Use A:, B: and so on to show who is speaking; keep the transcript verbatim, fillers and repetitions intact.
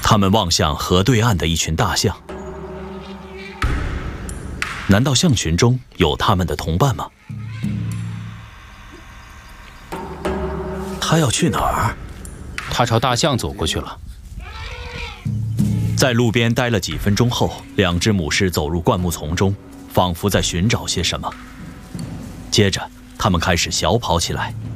A: 他们望向河对岸的一群大象。难道象群中有他们的同伴吗？他要去哪儿？
B: 他朝大象走过去了。
A: 在路边待了几分钟后，两只母狮走入灌木丛中，仿佛在寻找些什么。接着，它们开始小跑起来。